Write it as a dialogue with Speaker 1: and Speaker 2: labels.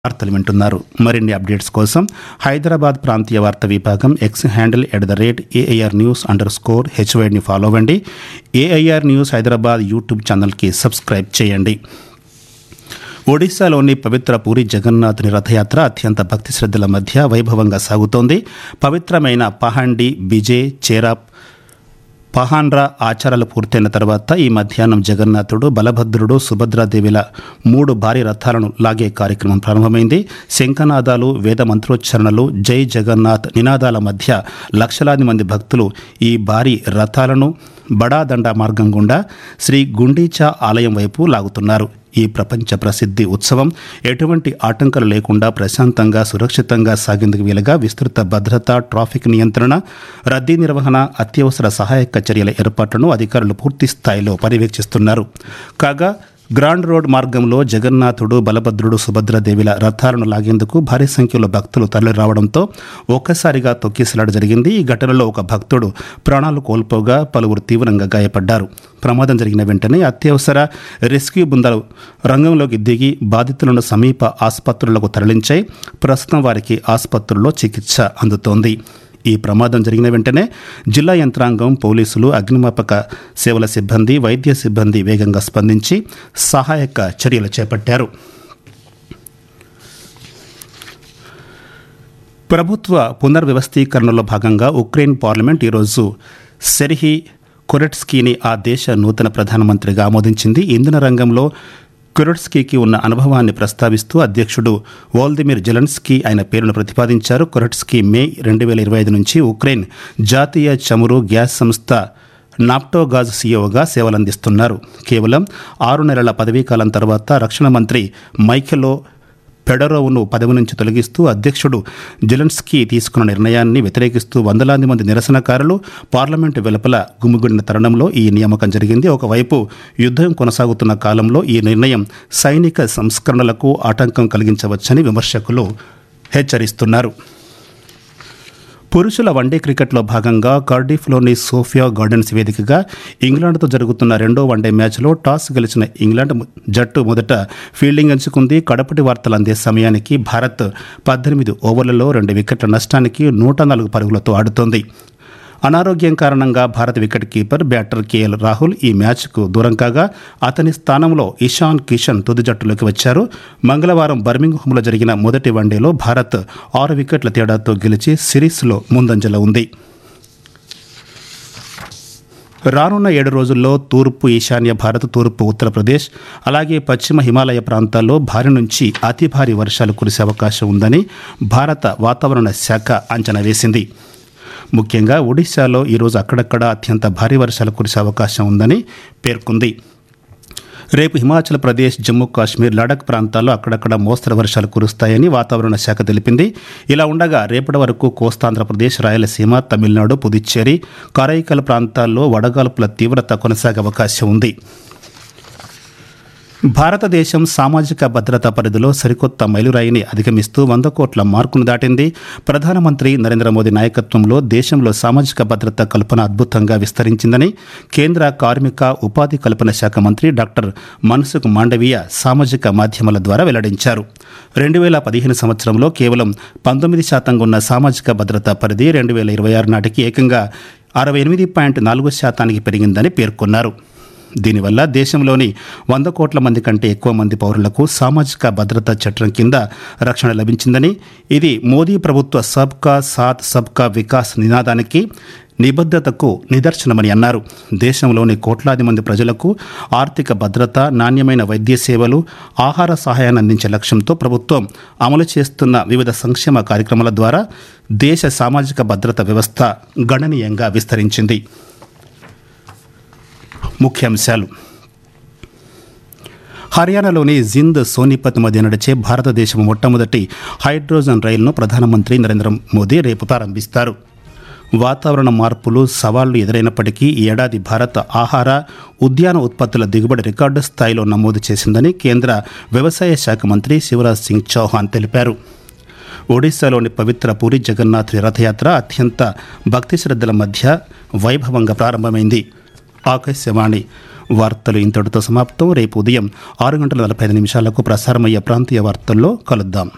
Speaker 1: వార్తలు వింటున్నారు. మరిన్ని అప్డేట్స్ కోసం హైదరాబాద్ ప్రాంతీయ వార్తా విభాగం ఎక్స్ హ్యాండిల్ @AIR News_HYDని ఫాలో అవ్వండి. AIR న్యూస్ హైదరాబాద్ యూట్యూబ్ ఛానల్కి సబ్స్క్రైబ్ చేయండి. ఒడిశాలోని పవిత్ర పూరి జగన్నాథుని రథయాత్ర అత్యంత భక్తి శ్రద్ధల మధ్య వైభవంగా సాగుతోంది. పవిత్రమైన పహాండి, బిజే, చేరాప్, పహాన్రా ఆచారాలు పూర్తయిన తర్వాత ఈ మధ్యాహ్నం జగన్నాథుడు, బలభద్రుడు, సుభద్రాదేవిల 3 భారీ రథాలను లాగే కార్యక్రమం ప్రారంభమైంది. శంఖనాదాలు, వేద మంత్రోచ్చారణలు, జై జగన్నాథ్ నినాదాల మధ్య లక్షలాది మంది భక్తులు ఈ భారీ రథాలను బడాదండా మార్గం గుండా శ్రీ గుండీచా ఆలయం వైపు లాగుతున్నారు. ఈ ప్రపంచ ప్రసిద్ధి ఉత్సవం ఎటువంటి ఆటంకాలు లేకుండా ప్రశాంతంగా, సురక్షితంగా సాగేందుకు వీలుగా విస్తృత భద్రత, ట్రాఫిక్ నియంత్రణ, రద్దీ నిర్వహణ, అత్యవసర సహాయక చర్యల ఏర్పాట్లను అధికారులు పూర్తి స్థాయిలో పర్యవేక్షిస్తున్నారు. కాగా గ్రాండ్ రోడ్ మార్గంలో జగన్నాథుడు, బలభద్రుడు, సుభద్రాదేవిల రథాలను లాగేందుకు భారీ సంఖ్యలో భక్తులు తరలి రావడంతో ఒక్కసారిగా తొక్కిసలాట జరిగింది. ఈ ఘటనలో ఒక భక్తుడు ప్రాణాలు కోల్పోగా పలువురు తీవ్రంగా గాయపడ్డారు. ప్రమాదం జరిగిన వెంటనే అత్యవసర రెస్క్యూ బృందాలు రంగంలోకి దిగి బాధితులను సమీప ఆసుపత్రులకు తరలించాయి. ప్రస్తుతం వారికి ఆసుపత్రుల్లో చికిత్స అందుతోంది. ఈ ప్రమాదం జరిగిన వెంటనే జిల్లా యంత్రాంగం, పోలీసులు, అగ్నిమాపక సేవల సిబ్బంది, వైద్య సిబ్బంది వేగంగా స్పందించి సహాయక చర్యలు చేపట్టారు. ప్రభుత్వ పునర్వ్యవస్థీకరణలో భాగంగా ఉక్రెయిన్ పార్లమెంట్ ఈరోజు సెర్హీ కొరెట్స్కీని ఆ దేశ నూతన ప్రధానమంత్రిగా ఆమోదించింది. ఇంధన రంగంలో కొరెట్స్కీకి ఉన్న అనుభవాన్ని ప్రస్తావిస్తూ అధ్యక్షుడు వోల్దిమిర్ జెలెన్స్కీ ఆయన పేరును ప్రతిపాదించారు. కొరెట్స్కీ మే 2025 నుంచి ఉక్రెయిన్ జాతీయ చమురు, గ్యాస్ సంస్థ నాఫ్టోగాజ్ సీఈఓగా సేవలందిస్తున్నారు. కేవలం 6 నెలల పదవీకాలం తర్వాత రక్షణ మంత్రి మైఖెలో ఫెడరోవ్ను పదవి నుంచి తొలగిస్తూ అధ్యక్షుడు జెలెన్స్కీ తీసుకున్న నిర్ణయాన్ని వ్యతిరేకిస్తూ వందలాది మంది నిరసనకారులు పార్లమెంటు వెలుపల గుమిగూడిన తరుణంలో ఈ నియామకం జరిగింది. ఒకవైపు యుద్ధం కొనసాగుతున్న కాలంలో ఈ నిర్ణయం సైనిక సంస్కరణలకు ఆటంకం కలిగించవచ్చని విమర్శకులు హెచ్చరిస్తున్నారు. పురుషుల వన్డే క్రికెట్లో భాగంగా కార్డిఫ్లోని సోఫియా గార్డెన్స్ వేదికగా ఇంగ్లాండ్తో జరుగుతున్న 2వ వన్డే మ్యాచ్లో టాస్ గెలిచిన ఇంగ్లాండ్ జట్టు మొదట ఫీల్డింగ్ ఎంచుకుంది. కడపటి వార్తలు అందే సమయానికి భారత్ 18 ఓవర్లలో 2 వికెట్ల నష్టానికి 104 పరుగులతో ఆడుతోంది. అనారోగ్యం కారణంగా భారత wicket keeper batter KL Rahul ఈ మ్యాచ్కు దూరం కాగా అతని స్థానంలో ఇషాన్ కిషన్ తుది జట్టులోకి వచ్చారు. మంగళవారం బర్మింగ్హామ్లో జరిగిన మొదటి వన్డేలో భారత్ 6 వికెట్ల తేడాతో గెలిచి సిరీస్లో ముందంజలో ఉంది. రానున్న 7 రోజుల్లో తూర్పు ఈశాన్య భారత్, తూర్పు ఉత్తరప్రదేశ్, అలాగే పశ్చిమ హిమాలయ ప్రాంతాల్లో భారీ నుంచి అతి భారీ వర్షాలు కురిసే అవకాశం ఉందని భారత వాతావరణ శాఖ అంచనా వేసింది. ముఖ్యంగా ఒడిశాలో ఈరోజు అక్కడక్కడ అత్యంత భారీ వర్షాలు కురిసే అవకాశం ఉందని పేర్కొంది. రేపు హిమాచల్ ప్రదేశ్, జమ్మూ కాశ్మీర్, లడాక్ ప్రాంతాల్లో అక్కడక్కడ మోస్తరు వర్షాలు కురుస్తాయని వాతావరణ శాఖ తెలిపింది. ఇలా ఉండగా రేపటి వరకు కోస్తాంధ్రప్రదేశ్, రాయలసీమ, తమిళనాడు, పుదుచ్చేరి, కరైకల్ ప్రాంతాల్లో వడగాల్పుల తీవ్రత కొనసాగే అవకాశం ఉంది. భారతదేశం సామాజిక భద్రతా పరిధిలో సరికొత్త మైలురాయిని అధిగమిస్తూ 100 కోట్ల మార్కును దాటింది. ప్రధానమంత్రి నరేంద్ర మోదీ నాయకత్వంలో దేశంలో సామాజిక భద్రతా కల్పన అద్భుతంగా విస్తరించిందని కేంద్ర కార్మిక, ఉపాధి కల్పన శాఖ మంత్రి డాక్టర్ మన్సుఖ్ మాండవీయ సామాజిక మాధ్యమాల ద్వారా వెల్లడించారు. 2015 సంవత్సరంలో కేవలం 19% ఉన్న సామాజిక భద్రతా పరిధి 2026 నాటికి ఏకంగా 68.4% పెరిగిందని పేర్కొన్నారు. దీనివల్ల దేశంలోని 100 కోట్ల మంది కంటే ఎక్కువ మంది పౌరులకు సామాజిక భద్రతా చట్టం కింద రక్షణ లభించిందని, ఇది మోదీ ప్రభుత్వ సబ్కా సాథ్ సబ్కా వికాస్ నినాదానికి, నిబద్ధతకు నిదర్శనమని అన్నారు. దేశంలోని కోట్లాది మంది ప్రజలకు ఆర్థిక భద్రత, నాణ్యమైన వైద్య సేవలు, ఆహార సహాయాన్ని అందించే లక్ష్యంతో ప్రభుత్వం అమలు చేస్తున్న వివిధ సంక్షేమ కార్యక్రమాల ద్వారా దేశ సామాజిక భద్రతా వ్యవస్థ గణనీయంగా విస్తరించింది. ముఖ్యాంశాలు: హర్యానాలోని జింద్, సోనిపత్ మధ్య నడిచే భారతదేశం మొట్టమొదటి హైడ్రోజన్ రైలును ప్రధానమంత్రి నరేంద్ర మోదీ రేపు ప్రారంభిస్తారు. వాతావరణ మార్పులు, సవాళ్లు ఎదురైనప్పటికీ ఈ ఏడాది భారత ఆహార, ఉద్యాన ఉత్పత్తుల దిగుబడి రికార్డు స్థాయిలో నమోదు చేసిందని కేంద్ర వ్యవసాయ శాఖ మంత్రి శివరాజ్ సింగ్ చౌహాన్ తెలిపారు. ఒడిశాలోని పవిత్ర పూరి జగన్నాథుని రథయాత్ర అత్యంత భక్తి శ్రద్ధల మధ్య వైభవంగా ప్రారంభమైంది. ఆకాశవాణి వార్తలు ఇంతటితో సమాప్తం. రేపు ఉదయం 6:45 ప్రసారమయ్యే ప్రాంతీయ వార్తల్లో కలుద్దాం.